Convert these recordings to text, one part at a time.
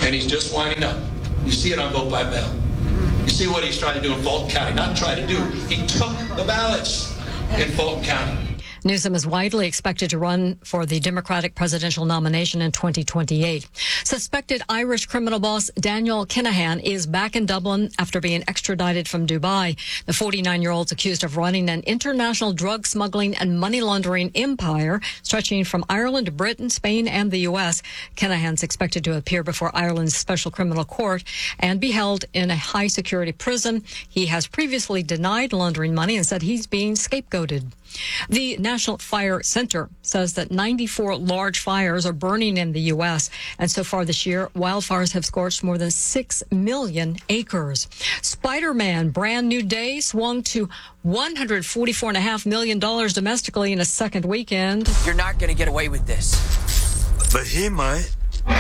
and he's just winding up. You see it on Vote by Mail. You see what he's trying to do in Fulton County. Not try to do. He took the ballots in Fulton County. Newsom is widely expected to run for the Democratic presidential nomination in 2028. Suspected Irish criminal boss Daniel Kinahan is back in Dublin after being extradited from Dubai. The 49-year-old is accused of running an international drug smuggling and money laundering empire stretching from Ireland to Britain, Spain, and the U.S. Kinahan's expected to appear before Ireland's Special Criminal Court and be held in a high-security prison. He has previously denied laundering money and said he's being scapegoated. The National Fire Center says that 94 large fires are burning in the U.S. And so far this year, wildfires have scorched more than 6 million acres. Spider-Man Brand New Day swung to $144.5 million domestically in a second weekend. You're not going to get away with this. But he might.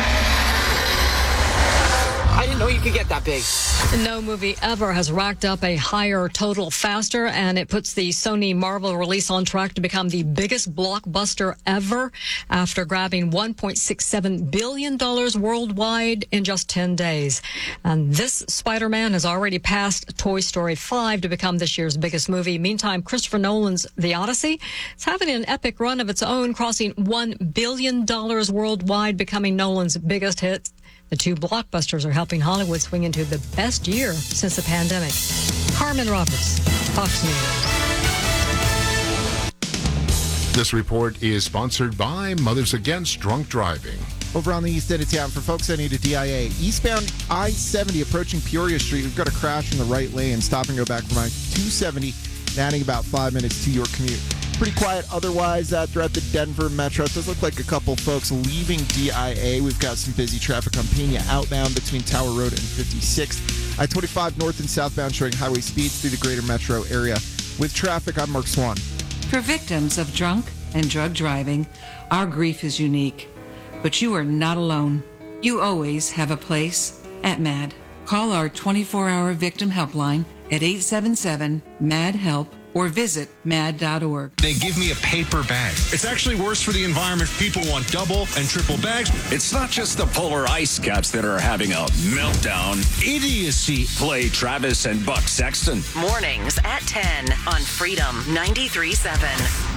I didn't know you could get that big. No movie ever has racked up a higher total faster, and it puts the Sony Marvel release on track to become the biggest blockbuster ever after grabbing $1.67 billion worldwide in just 10 days. And this Spider-Man has already passed Toy Story 5 to become this year's biggest movie. Meantime, Christopher Nolan's The Odyssey is having an epic run of its own, crossing $1 billion worldwide, becoming Nolan's biggest hit. The two blockbusters are helping Hollywood swing into the best year since the pandemic. Carmen Roberts, Fox News. This report is sponsored by Mothers Against Drunk Driving. Over on the east end of town, for folks that need a DIA, eastbound I-70 approaching Peoria Street, we've got a crash in the right lane. Stop and go back from I-270, adding about 5 minutes to your commute. Pretty quiet otherwise throughout the Denver metro. It does look like a couple folks leaving DIA. We've got some busy traffic on Pena outbound between Tower Road and 56. I-25 north and southbound showing highway speeds through the greater metro area. With traffic, I'm Mark Swan. For victims of drunk and drug driving, our grief is unique. But you are not alone. You always have a place at MAD. Call our 24-hour victim helpline at 877-MAD-HELP or visit mad.org. They give me a paper bag. It's actually worse for the environment. People want double and triple bags. It's not just the polar ice caps that are having a meltdown. Idiocy. Play Travis and Buck Sexton. Mornings at 10 on Freedom 93.7.